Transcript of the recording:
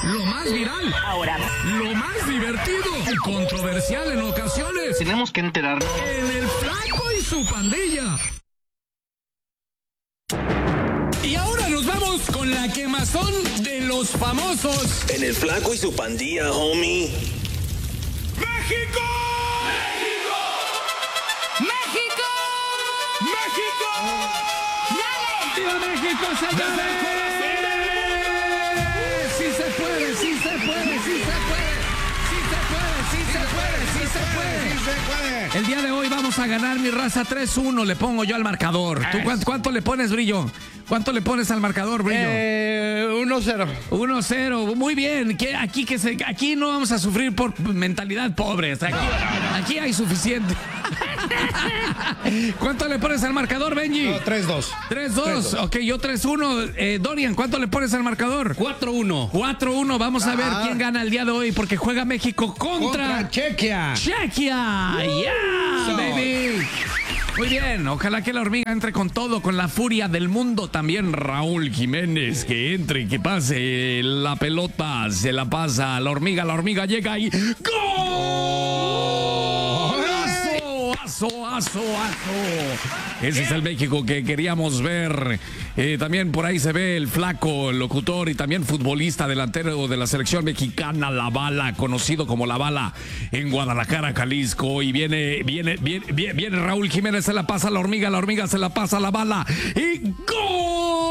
lo más viral, ahora, lo más divertido y controversial en ocasiones. Tenemos que enterarnos. En el Flaco y su pandilla. Y ahora nos vamos con la quemazón de los famosos. En el Flaco y su pandilla, homie. ¡México! ¡México! ¡México! ¡México! ¡Dale! ¡Viva México, señores! ¡Sí se puede, sí se puede, sí se puede! ¡Sí se puede, sí se puede, sí se puede! Sí se puede. El día de hoy vamos a ganar, mi raza, 3-1, le pongo yo al marcador. ¿Tú cuánto le pones, Brillo? ¿Cuánto le pones al marcador, Brillo? 1-0. 1-0, muy bien. Aquí no vamos a sufrir por mentalidad pobre. Aquí hay suficiente. ¿Cuánto le pones al marcador, Benji? 3-2. 3-2. Ok, yo 3-1. Dorian, ¿cuánto le pones al marcador? 4-1. 4-1. Vamos a ver quién gana el día de hoy porque juega México contra Chequia. Chequia. Yeah, baby. Muy bien, ojalá que la hormiga entre con todo, con la furia del mundo. También Raúl Jiménez, que entre, que pase la pelota, se la pasa la hormiga llega y ¡gol! ¡Aso! Ese es el México que queríamos ver. También por ahí se ve el Flaco, el locutor y también futbolista delantero de la selección mexicana, La Bala, conocido como La Bala en Guadalajara, Jalisco. Y viene Raúl Jiménez, se la pasa a la hormiga se la pasa a La Bala y ¡gol!